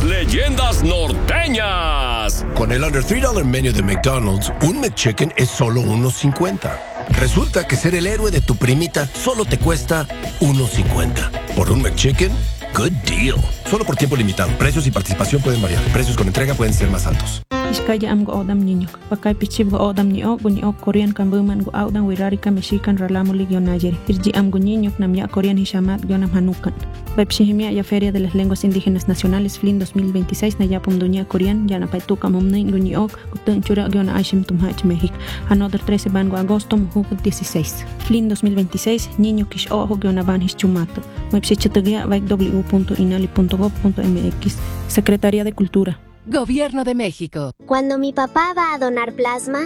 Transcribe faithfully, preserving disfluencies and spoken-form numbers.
leyendas norteñas. Con el Under three dollar Menu de McDonald's, un McChicken es solo uno cincuenta. Resulta que ser el héroe de tu primita solo te cuesta uno cincuenta. Por un McChicken, good deal. Solo por tiempo limitado. Precios y participación pueden variar. Precios con entrega pueden ser más altos. Iskaya am go odam niño. Pakai pichib go odam ni o bunyi o Korean kan buman go audan wirari ka Mexican ralamu ligyo Nigeria. Irji am go niño nam ya Korean hishamat gyo nam hanukan. Baipshihimia ya Feria de las Lenguas Indígenas Nacionales F L I N dos mil veintiséis na yapum dunia Korean ya na paituka momnin bunyi o kutun chura gyo na Aishim tumhach México. Another trece ban go agosto mujuk dieciséis. F L I N dos mil veintiséis niño kish o gyo na ban hischumato. Baipshichatagia vaik w punto inali punto gov punto m x. Secretaría de Cultura. Gobierno de México. Cuando mi papá va a donar plasma,